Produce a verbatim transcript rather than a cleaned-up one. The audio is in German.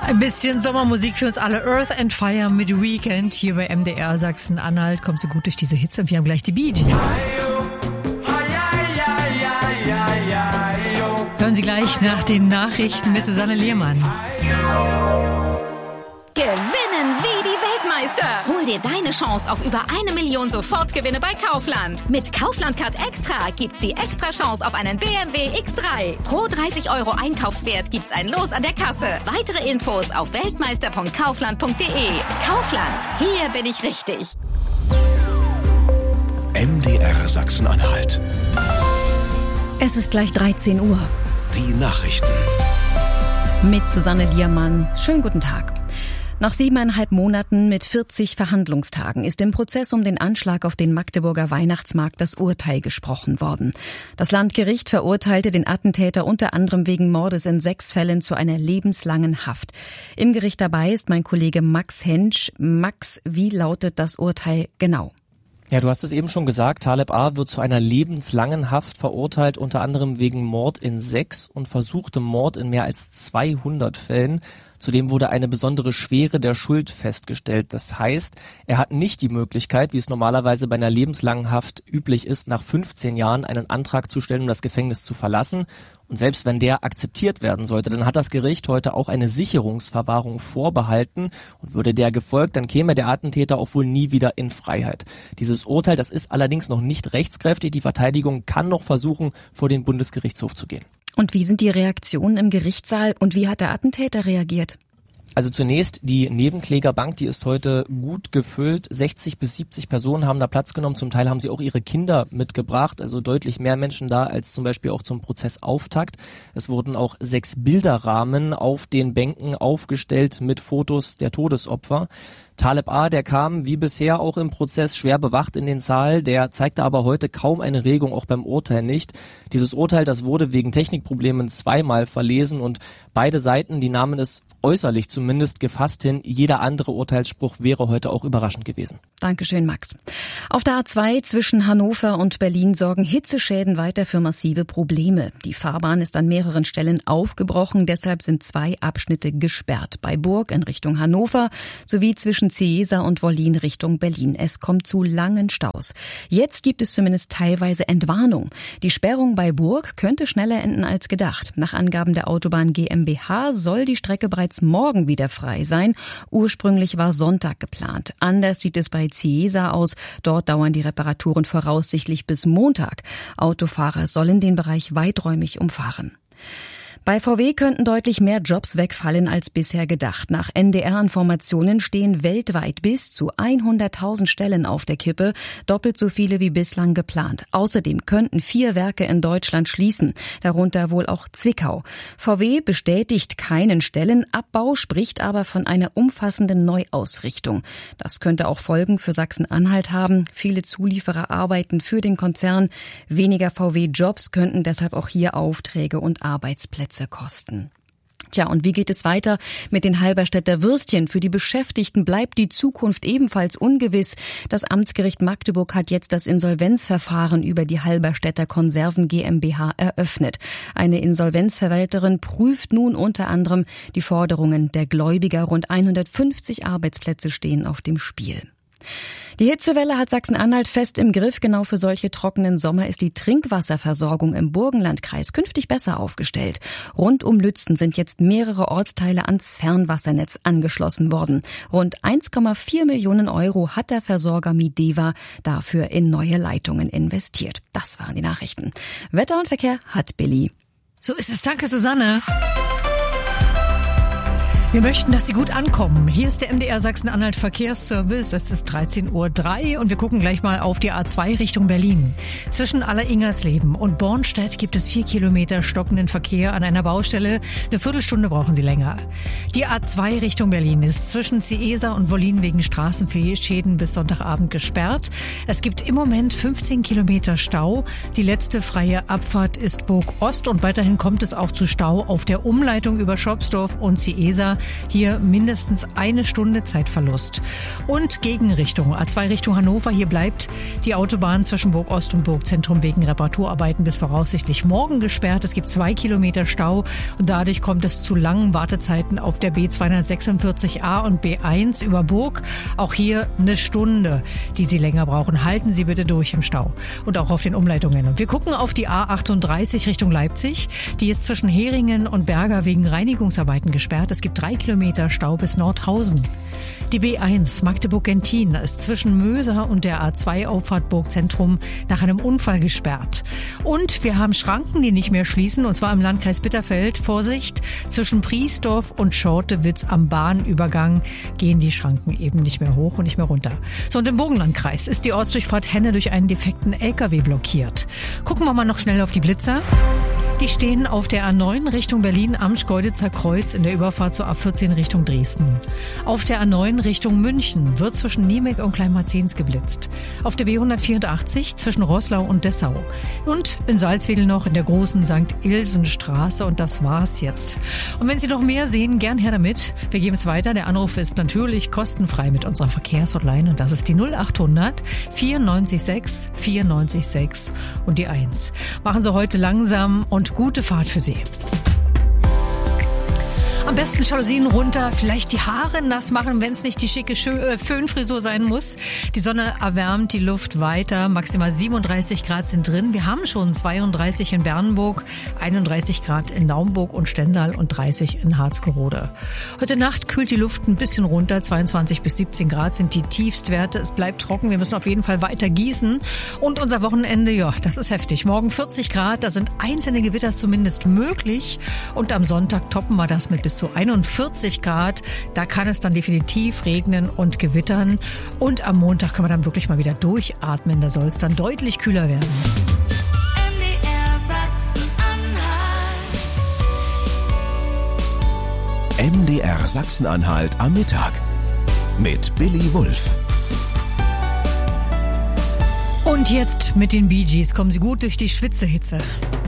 Ein bisschen Sommermusik für uns alle. Earth and Fire mit Weekend hier bei M D R Sachsen-Anhalt. Kommst du gut durch diese Hitze? Und wir haben gleich die Bee Gees. Hören Sie gleich nach den Nachrichten mit Susanne Lehmann. Gewinnen wie die Weltmeister. Hol dir deine Chance auf über eine Million Sofortgewinne bei Kaufland. Mit Kaufland Card Extra gibt's die extra Chance auf einen B M W X drei. Pro dreißig Euro Einkaufswert gibt's ein Los an der Kasse. Weitere Infos auf weltmeister punkt kaufland punkt de. Kaufland, hier bin ich richtig. M D R Sachsen-Anhalt. Es ist gleich dreizehn Uhr. Die Nachrichten. Mit Susanne Liermann. Schönen guten Tag. Nach siebeneinhalb Monaten mit vierzig Verhandlungstagen ist im Prozess um den Anschlag auf den Magdeburger Weihnachtsmarkt das Urteil gesprochen worden. Das Landgericht verurteilte den Attentäter unter anderem wegen Mordes in sechs Fällen zu einer lebenslangen Haft. Im Gericht dabei ist mein Kollege Max Hensch. Max, wie lautet das Urteil genau? Ja, du hast es eben schon gesagt, Taleb A. wird zu einer lebenslangen Haft verurteilt, unter anderem wegen Mord in sechs und versuchtem Mord in mehr als zweihundert Fällen. Zudem wurde eine besondere Schwere der Schuld festgestellt. Das heißt, er hat nicht die Möglichkeit, wie es normalerweise bei einer lebenslangen Haft üblich ist, nach fünfzehn Jahren einen Antrag zu stellen, um das Gefängnis zu verlassen. Und selbst wenn der akzeptiert werden sollte, dann hat das Gericht heute auch eine Sicherungsverwahrung vorbehalten. Und würde der gefolgt, dann käme der Attentäter auch wohl nie wieder in Freiheit. Dieses Urteil, das ist allerdings noch nicht rechtskräftig. Die Verteidigung kann noch versuchen, vor den Bundesgerichtshof zu gehen. Und wie sind die Reaktionen im Gerichtssaal und wie hat der Attentäter reagiert? Also zunächst die Nebenklägerbank, die ist heute gut gefüllt. sechzig bis siebzig Personen haben da Platz genommen. Zum Teil haben sie auch ihre Kinder mitgebracht. Also deutlich mehr Menschen da als zum Beispiel auch zum Prozessauftakt. Es wurden auch sechs Bilderrahmen auf den Bänken aufgestellt mit Fotos der Todesopfer. Taleb A., der kam wie bisher auch im Prozess schwer bewacht in den Saal, der zeigte aber heute kaum eine Regung, auch beim Urteil nicht. Dieses Urteil, das wurde wegen Technikproblemen zweimal verlesen und beide Seiten, die nahmen es äußerlich zumindest gefasst hin. Jeder andere Urteilsspruch wäre heute auch überraschend gewesen. Dankeschön, Max. Auf der A zwei zwischen Hannover und Berlin sorgen Hitzeschäden weiter für massive Probleme. Die Fahrbahn ist an mehreren Stellen aufgebrochen, deshalb sind zwei Abschnitte gesperrt. Bei Burg in Richtung Hannover sowie zwischen Ciesa und Wollin Richtung Berlin. Es kommt zu langen Staus. Jetzt gibt es zumindest teilweise Entwarnung. Die Sperrung bei Burg könnte schneller enden als gedacht. Nach Angaben der Autobahn GmbH soll die Strecke bereits morgen wieder frei sein. Ursprünglich war Sonntag geplant. Anders sieht es bei Ciesa aus. Dort dauern die Reparaturen voraussichtlich bis Montag. Autofahrer sollen den Bereich weiträumig umfahren. Bei V W könnten deutlich mehr Jobs wegfallen als bisher gedacht. Nach N D R-Informationen stehen weltweit bis zu hunderttausend Stellen auf der Kippe, doppelt so viele wie bislang geplant. Außerdem könnten vier Werke in Deutschland schließen, darunter wohl auch Zwickau. V W bestätigt keinen Stellenabbau, spricht aber von einer umfassenden Neuausrichtung. Das könnte auch Folgen für Sachsen-Anhalt haben. Viele Zulieferer arbeiten für den Konzern. Weniger V W-Jobs könnten deshalb auch hier Aufträge und Arbeitsplätze kosten. Tja, und wie geht es weiter mit den Halberstädter Würstchen? Für die Beschäftigten bleibt die Zukunft ebenfalls ungewiss. Das Amtsgericht Magdeburg hat jetzt das Insolvenzverfahren über die Halberstädter Konserven GmbH eröffnet. Eine Insolvenzverwalterin prüft nun unter anderem die Forderungen der Gläubiger. Rund hundertfünfzig Arbeitsplätze stehen auf dem Spiel. Die Hitzewelle hat Sachsen-Anhalt fest im Griff. Genau für solche trockenen Sommer ist die Trinkwasserversorgung im Burgenlandkreis künftig besser aufgestellt. Rund um Lützen sind jetzt mehrere Ortsteile ans Fernwassernetz angeschlossen worden. Rund eins Komma vier Millionen Euro hat der Versorger Mideva dafür in neue Leitungen investiert. Das waren die Nachrichten. Wetter und Verkehr hat Billy. So ist es. Danke, Susanne. Wir möchten, dass Sie gut ankommen. Hier ist der M D R Sachsen-Anhalt Verkehrsservice. Es ist dreizehn Uhr drei und wir gucken gleich mal auf die A zwei Richtung Berlin. Zwischen Aller-Ingersleben und Bornstedt gibt es vier Kilometer stockenden Verkehr an einer Baustelle. Eine Viertelstunde brauchen Sie länger. Die A zwei Richtung Berlin ist zwischen Ciesa und Wollin wegen Straßenschäden bis Sonntagabend gesperrt. Es gibt im Moment fünfzehn Kilometer Stau. Die letzte freie Abfahrt ist Burg Ost und weiterhin kommt es auch zu Stau auf der Umleitung über Schopsdorf und Ciesa. Hier mindestens eine Stunde Zeitverlust. Und Gegenrichtung, A zwei Richtung Hannover. Hier bleibt die Autobahn zwischen Burg Ost und Burgzentrum wegen Reparaturarbeiten bis voraussichtlich morgen gesperrt. Es gibt zwei Kilometer Stau und dadurch kommt es zu langen Wartezeiten auf der B zweihundertsechsundvierzig A und B eins über Burg. Auch hier eine Stunde, die Sie länger brauchen. Halten Sie bitte durch im Stau und auch auf den Umleitungen. Und wir gucken auf die A achtunddreißig Richtung Leipzig. Die ist zwischen Heringen und Berger wegen Reinigungsarbeiten gesperrt. Es gibt drei Kilometer Stau bis Nordhausen. Die B eins Magdeburg-Genthin ist zwischen Möser und der A zwei Auffahrt Burgzentrum nach einem Unfall gesperrt. Und wir haben Schranken, die nicht mehr schließen, und zwar im Landkreis Bitterfeld. Vorsicht, zwischen Priesdorf und Schortewitz am Bahnübergang gehen die Schranken eben nicht mehr hoch und nicht mehr runter. So, und im Burgenlandkreis ist die Ortsdurchfahrt Henne durch einen defekten L K W blockiert. Gucken wir mal noch schnell auf die Blitzer. Die stehen auf der A neun Richtung Berlin-Amsch-Geuditzer Kreuz in der Überfahrt zur A vierzehn Richtung Dresden. Auf der A neun Richtung München wird zwischen Niemek und Kleinmarzens geblitzt. Auf der B hundertvierundachtzig zwischen Roßlau und Dessau. Und in Salzwedel noch in der großen Sankt Ilsen Straße. Und das war's jetzt. Und wenn Sie noch mehr sehen, gern her damit. Wir geben es weiter. Der Anruf ist natürlich kostenfrei mit unserer Verkehrshotline. Und das ist die null achthundert vierundneunzig sechs vierundneunzig sechs und die eins. Machen Sie heute langsam und gute Fahrt für Sie. Am besten Jalousien runter, vielleicht die Haare nass machen, wenn es nicht die schicke Föhnfrisur sein muss. Die Sonne erwärmt die Luft weiter. Maximal siebenunddreißig Grad sind drin. Wir haben schon zweiunddreißig in Bernburg, einunddreißig Grad in Naumburg und Stendal und dreißig in Harzgerode. Heute Nacht kühlt die Luft ein bisschen runter. zweiundzwanzig bis siebzehn Grad sind die Tiefstwerte. Es bleibt trocken. Wir müssen auf jeden Fall weiter gießen. Und unser Wochenende, ja, das ist heftig. Morgen vierzig Grad. Da sind einzelne Gewitter zumindest möglich. Und am Sonntag toppen wir das mit bis zu einundvierzig Grad. Da kann es dann definitiv regnen und gewittern. Und am Montag können wir dann wirklich mal wieder durchatmen. Da soll es dann deutlich kühler werden. M D R Sachsen-Anhalt. M D R Sachsen-Anhalt am Mittag mit Billy Wulff. Und jetzt mit den Bee Gees kommen Sie gut durch die Schwitzehitze.